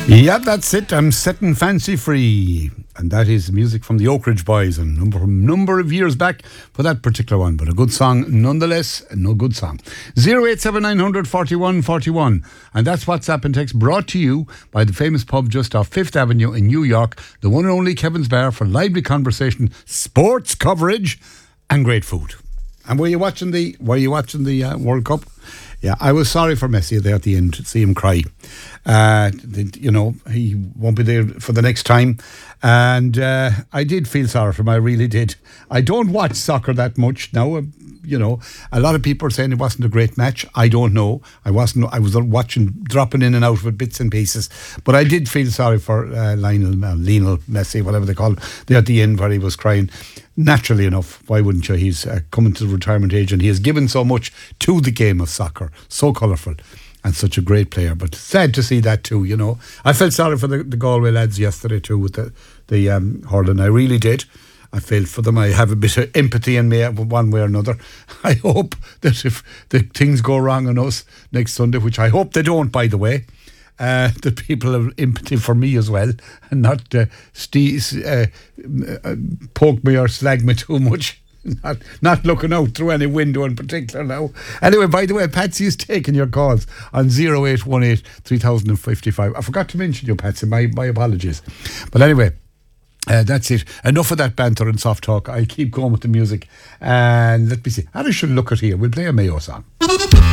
Yeah, that's it. I'm setting fancy free. And that is music from the Oak Ridge Boys a number of years back for that particular one. But a good song nonetheless. No good song. 087900 41 41. And that's WhatsApp and text brought to you by the famous pub just off 5th Avenue in New York. The one and only Kevin's Bar for lively conversation, sports coverage and great food. And were you watching the World Cup? Yeah, I was sorry for Messi there at the end to see him cry. He won't be there for the next time. And I did feel sorry for him, I really did. I don't watch soccer that much now. A lot of people are saying it wasn't a great match. I don't know. I was watching, dropping in and out with bits and pieces. But I did feel sorry for Lionel Messi, whatever they call him, there at the end where he was crying. Naturally enough, why wouldn't you? He's coming to the retirement age and he has given so much to the game of soccer. So colourful and such a great player. But sad to see that too, I felt sorry for the Galway lads yesterday too with the hurling. I really did. I felt for them. I have a bit of empathy in me one way or another. I hope that if the things go wrong on us next Sunday, which I hope they don't, by the way, that people have empathy for me as well and not poke me or slag me too much. Not looking out through any window in particular now. Anyway, by the way, Patsy is taking your calls on 0818 3055. I forgot to mention you, Patsy. My apologies. But anyway, that's it. Enough of that banter and soft talk. I'll keep going with the music. And let me see. I should look at here. We'll play a Mayo song.